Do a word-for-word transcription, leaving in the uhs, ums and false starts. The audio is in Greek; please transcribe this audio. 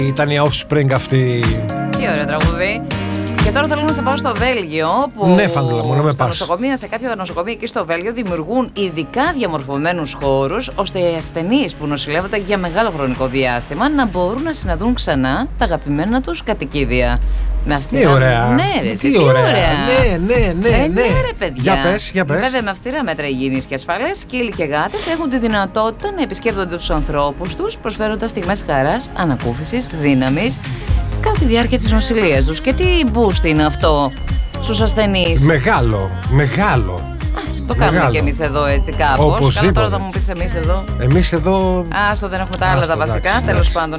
Ήταν η Offspring αυτή. Τι ωραίο τραγούδι. Και τώρα θέλω να σε πάω στο Βέλγιο. Που ναι, Φαντούλα μου, να με πας. Νοσοκομεία, σε κάποια νοσοκομεία εκεί στο Βέλγιο δημιουργούν ειδικά διαμορφωμένους χώρους ώστε οι ασθενείς που νοσηλεύονται για μεγάλο χρονικό διάστημα να μπορούν να συναντούν ξανά τα αγαπημένα τους κατοικίδια. Με αυστηρά. Τι ωραία. Ναι, ρε, τι, τι ωραία. ωραία. Ναι, ναι, ναι. Ε, ναι. ναι, ρε, παιδιά. Για πες, για πες. Βέβαια, με αυστηρά μέτρα υγιεινής και ασφάλειας, σκύλοι και γάτες έχουν τη δυνατότητα να επισκέπτονται τους ανθρώπους τους, προσφέροντας στιγμές χαράς, ανακούφισης, δύναμης κατά τη διάρκεια της νοσηλείας τους. Και τι boost είναι αυτό στους ασθενείς. Μεγάλο, μεγάλο. Ας το κάνουμε κι εμείς εδώ έτσι κάπως. Καλά, τώρα θα μου πεις εμείς εδώ. Εμείς εδώ. Άστο, δεν έχουμε τα άλλα τα βασικά. Τέλος πάντων.